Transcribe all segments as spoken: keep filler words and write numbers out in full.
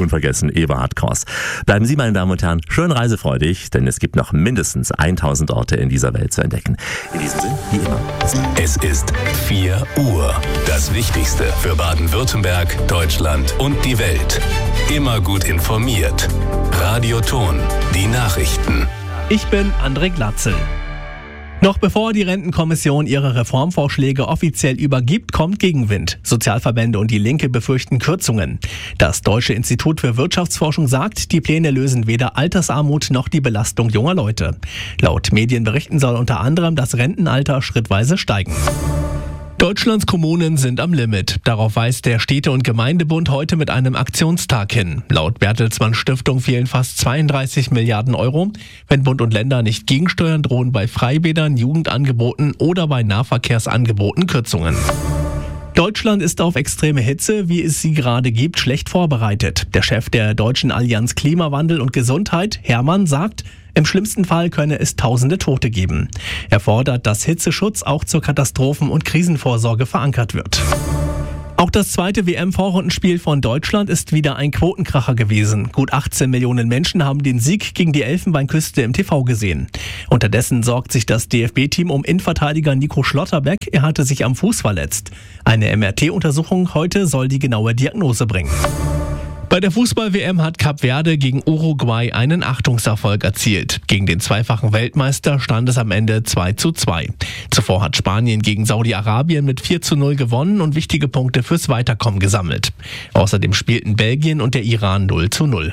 unvergessen Eberhard Cross. Bleiben Sie, meine Damen und Herren, schön reisefreudig, denn es gibt noch mindestens tausend Orte in dieser Welt zu entdecken. In diesem Sinne, wie immer. Es ist vier Uhr. Das Wichtigste für Baden-Württemberg, Deutschland und die Welt. Immer gut informiert. Radioton, die Nachrichten. Ich bin André Glatzel. Noch bevor die Rentenkommission ihre Reformvorschläge offiziell übergibt, kommt Gegenwind. Sozialverbände und die Linke befürchten Kürzungen. Das Deutsche Institut für Wirtschaftsforschung sagt, die Pläne lösen weder Altersarmut noch die Belastung junger Leute. Laut Medienberichten soll unter anderem das Rentenalter schrittweise steigen. Deutschlands Kommunen sind am Limit. Darauf weist der Städte- und Gemeindebund heute mit einem Aktionstag hin. Laut Bertelsmann Stiftung fehlen fast zweiunddreißig Milliarden Euro. Wenn Bund und Länder nicht gegensteuern, drohen bei Freibädern, Jugendangeboten oder bei Nahverkehrsangeboten Kürzungen. Deutschland ist auf extreme Hitze, wie es sie gerade gibt, schlecht vorbereitet. Der Chef der Deutschen Allianz Klimawandel und Gesundheit, Hermann, sagt, im schlimmsten Fall könne es tausende Tote geben. Er fordert, dass Hitzeschutz auch zur Katastrophen- und Krisenvorsorge verankert wird. Auch das zweite W M-Vorrundenspiel von Deutschland ist wieder ein Quotenkracher gewesen. Gut achtzehn Millionen Menschen haben den Sieg gegen die Elfenbeinküste im T V gesehen. Unterdessen sorgt sich das D F B-Team um Innenverteidiger Nico Schlotterbeck. Er hatte sich am Fuß verletzt. Eine M R T-Untersuchung heute soll die genaue Diagnose bringen. Bei der Fußball-W M hat Kap Verde gegen Uruguay einen Achtungserfolg erzielt. Gegen den zweifachen Weltmeister stand es am Ende zwei zu zwei. Zuvor hat Spanien gegen Saudi-Arabien mit vier zu null gewonnen und wichtige Punkte fürs Weiterkommen gesammelt. Außerdem spielten Belgien und der Iran null zu null.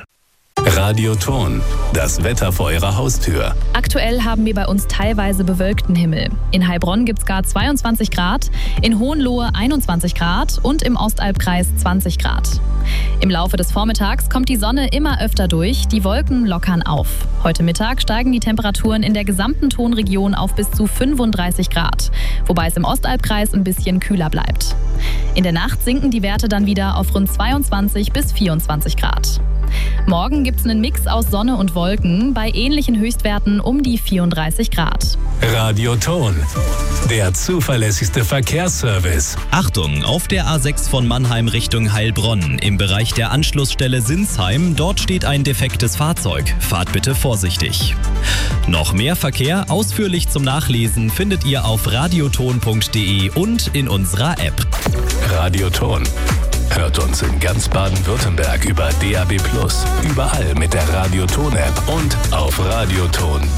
Radioton, das Wetter vor Ihrer Haustür. Aktuell haben wir bei uns teilweise bewölkten Himmel. In Heilbronn gibt es gar zweiundzwanzig Grad, in Hohenlohe einundzwanzig Grad und im Ostalbkreis zwanzig Grad. Im Laufe des Vormittags kommt die Sonne immer öfter durch, die Wolken lockern auf. Heute Mittag steigen die Temperaturen in der gesamten Tonregion auf bis zu fünfunddreißig Grad, wobei es im Ostalbkreis ein bisschen kühler bleibt. In der Nacht sinken die Werte dann wieder auf rund zweiundzwanzig bis vierundzwanzig Grad. Morgen gibt es einen Mix aus Sonne und Wolken, bei ähnlichen Höchstwerten um die vierunddreißig Grad. Radioton, der zuverlässigste Verkehrsservice. Achtung, auf der A sechs von Mannheim Richtung Heilbronn, im Bereich der Anschlussstelle Sinsheim, dort steht ein defektes Fahrzeug. Fahrt bitte vorsichtig. Noch mehr Verkehr, ausführlich zum Nachlesen, findet ihr auf radioton punkt de und in unserer App. Radioton. Hört uns in ganz Baden-Württemberg über D A B plus, überall mit der Radioton-App und auf radioton punkt de.